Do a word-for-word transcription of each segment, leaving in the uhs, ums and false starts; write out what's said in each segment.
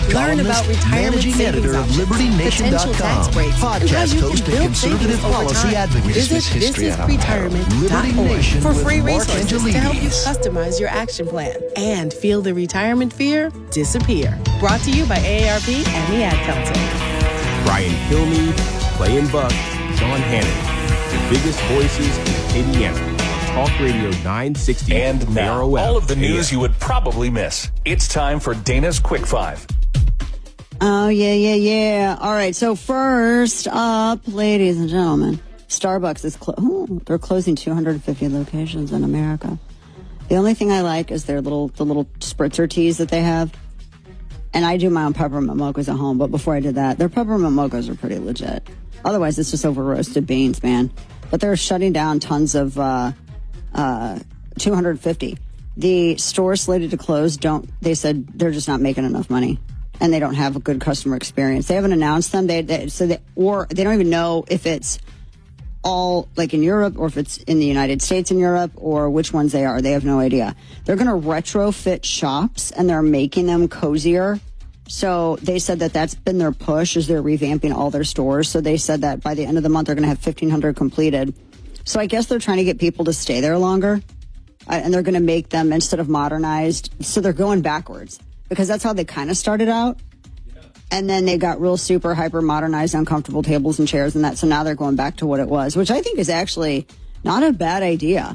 Learn about retirement managing savings editor of options, Liberty Nation dot potential com, tax breaks, and how podcast you host can and build savings conservative over policy time. advocate. Visit this is retirement dot Liberty org Nation for with free Mark resources to help you Angelides. customize your action plan and feel the retirement fear disappear. Brought to you by A A R P and the Ad Council. Brian Kilmeade, Clay and Buck, Sean Hannity, the biggest voices in Indiana. Talk Radio nine sixty. And now, A R O L. all of the news you would probably miss. It's time for Dana's Quick Five. Oh, yeah, yeah, yeah. All right, so first up, ladies and gentlemen, Starbucks is clo- oh, they're closing two hundred fifty locations in America. The only thing I like is their little the little spritzer teas that they have. And I do my own peppermint mochas at home, but before I did that, their peppermint mochas are pretty legit. Otherwise, it's just over roasted beans, man. But they're shutting down tons of uh, uh, two hundred fifty. The stores slated to close don't. They said they're just not making enough money, and they don't have a good customer experience. They haven't announced them. They, they so they or they don't even know if it's all like in Europe or if it's in the United States and Europe or which ones they are. They have no idea. They're going to retrofit shops and they're making them cozier. So they said that that's been their push as they're revamping all their stores. So they said that by the end of the month, they're going to have fifteen hundred completed. So I guess they're trying to get people to stay there longer, uh, and they're going to make them instead of modernized. So they're going backwards because that's how they kind of started out. And then they got real super hyper modernized, uncomfortable tables and chairs and that. So now they're going back to what it was, which I think is actually not a bad idea.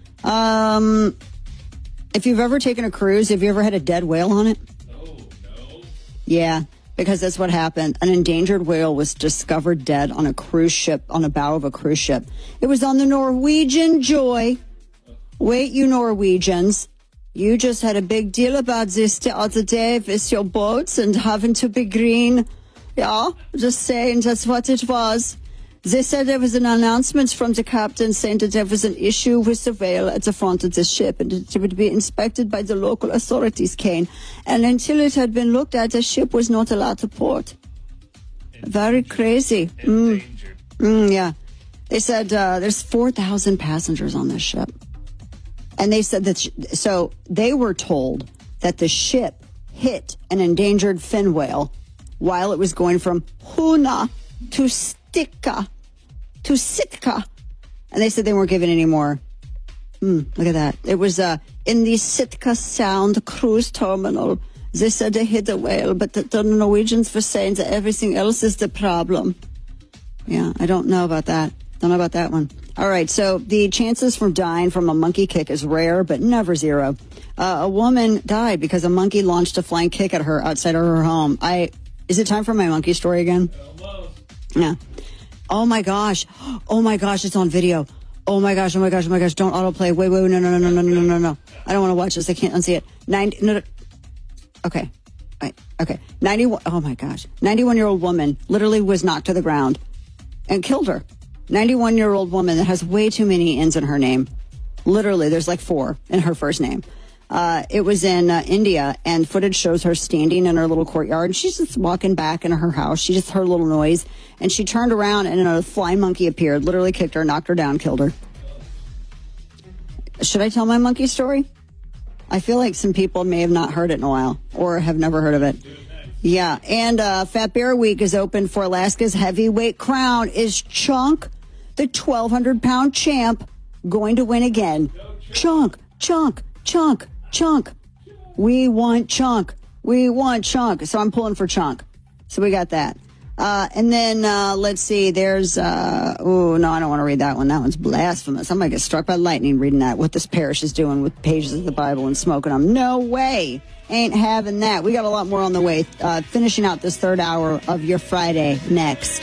Um, if you've ever taken a cruise, have you ever had a dead whale on it? No, no. Yeah, because that's what happened. An endangered whale was discovered dead on a cruise ship, on a bow of a cruise ship. It was on the Norwegian Joy. Wait, you Norwegians. You just had a big deal about this the other day with your boats and having to be green. Yeah, just saying that's what it was. They said there was an announcement from the captain saying that there was an issue with the whale at the front of the ship and it would be inspected by the local authorities, Kane. And until it had been looked at, the ship was not allowed to port. Very crazy. Mm. Mm, yeah. They said uh, there's four thousand passengers on this ship. And they said that, sh- so they were told that the ship hit an endangered fin whale while it was going from Hoona to Stika, to Sitka. And they said they weren't giving any more. Mm, look at that. It was uh, in the Sitka Sound cruise terminal. They said they hit the whale, but the, the Norwegians were saying that everything else is the problem. Yeah, I don't know about that. Don't know about that one. All right, so the chances from dying from a monkey kick is rare, but never zero. Uh, a woman died because a monkey launched a flying kick at her outside of her home. I is it time for my monkey story again? Almost. Yeah. Oh my gosh. Oh my gosh, it's on video. Oh my gosh, oh my gosh, oh my gosh, don't autoplay. Wait, wait, wait, no, no, no, no, no, no, no, no. I don't want to watch this. I can't unsee it. Ninety, no, no. Okay. Right. Okay. ninety-one, oh my gosh. ninety-one-year-old woman literally was knocked to the ground and killed her. ninety-one-year-old woman that has way too many N's in her name. Literally, there's like four in her first name. Uh, it was in uh, India, and footage shows her standing in her little courtyard. And she's just walking back into her house. She just heard a little noise, and she turned around, and a flying monkey appeared, literally kicked her, knocked her down, killed her. Should I tell my monkey story? I feel like some people may have not heard it in a while, or have never heard of it. Yeah, and uh, Fat Bear Week is open for Alaska's heavyweight crown. Is Chunk, the twelve hundred pound champ, going to win again? Chunk, Chunk, Chunk, Chunk. We want Chunk. We want Chunk. So I'm pulling for Chunk. So we got that. Uh, and then, uh, let's see, there's, uh, oh, no, I don't want to read that one. That one's blasphemous. I'm going to get struck by lightning reading that, what this parish is doing with pages of the Bible and smoking them. No way. Ain't having that. We got a lot more on the way. Uh, finishing out this third hour of your Friday next.